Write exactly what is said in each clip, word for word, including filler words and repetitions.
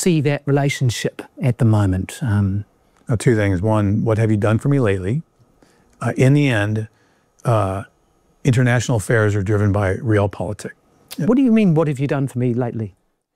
see that relationship at the moment? Um, uh, two things. One, what have you done for me lately? Uh, in the end, uh, international affairs are driven by realpolitik. What do you mean, what have you done for me lately?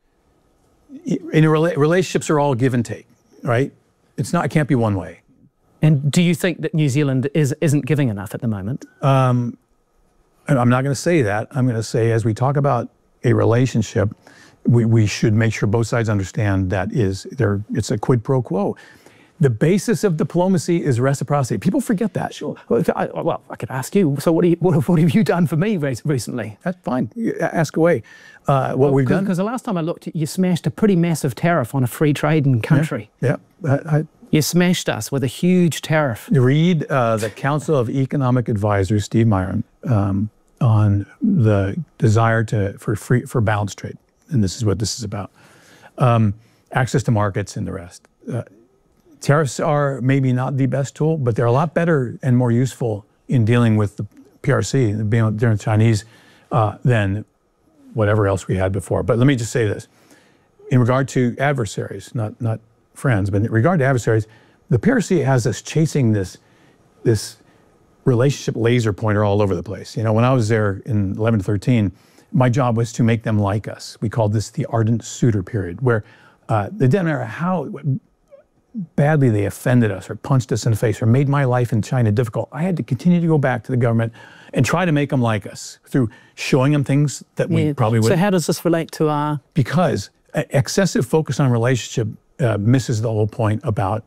In a rela relationships are all give and take, right? It's not, it can't be one way. And do you think that New Zealand is, isn't giving enough at the moment? Um, I'm not going to say that. I'm going to say, as we talk about a relationship, we, we should make sure both sides understand that is there. It's a quid pro quo. The basis of diplomacy is reciprocity. People forget that. Sure. Well, I, well, I could ask you. So, what, do you, what, what have you done for me recently? That's fine. Ask away. Uh, what well, we've done? Because the last time I looked, you smashed a pretty massive tariff on a free trading country. Yeah. yeah. I, I, you smashed us with a huge tariff. Read uh, the Council of Economic Advisors, Steve Myron, um, on the desire to for free for balanced trade, and this is what this is about: um, access to markets and the rest. Uh, tariffs are maybe not the best tool, but they're a lot better and more useful in dealing with the P R C, being the Chinese, uh, than whatever else we had before. But let me just say this: in regard to adversaries, not not friends, but in regard to adversaries, the P R C has us chasing this this. relationship laser pointer all over the place. You know, when I was there in eleven to thirteen, my job was to make them like us. We called this the ardent suitor period, where uh, it didn't matter how badly they offended us or punched us in the face or made my life in China difficult. I had to continue to go back to the government and try to make them like us through showing them things that we yeah. probably wouldn't. So how does this relate to our... Because excessive focus on relationship uh, misses the whole point about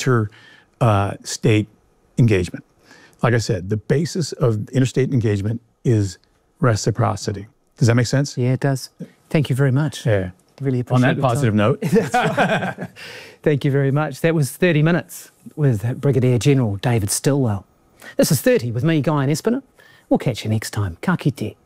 inter-state uh, engagement. Like I said, the basis of interstate engagement is reciprocity. Does that make sense? Yeah, it does. Thank you very much. Yeah. Really appreciate On that positive time. note. That's right. Thank you very much. That was thirty minutes with Brigadier General David Stilwell. This is thirty with me, Guy and Espiner. We'll catch you next time. Ka kite.